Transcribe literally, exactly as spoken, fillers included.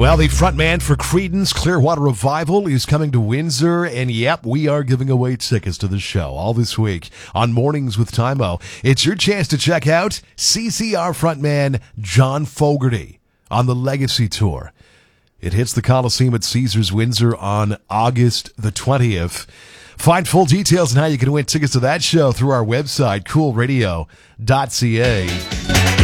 Well, the frontman for Creedence Clearwater Revival is coming to Windsor, and yep, we are giving away tickets to the show all this week on Mornings with Tymo. It's your chance to check out C C R frontman John Fogerty on the Legacy Tour. It hits the Coliseum at Caesars Windsor on August the twentieth. Find full details on how you can win tickets to that show through our website, cool radio dot c a.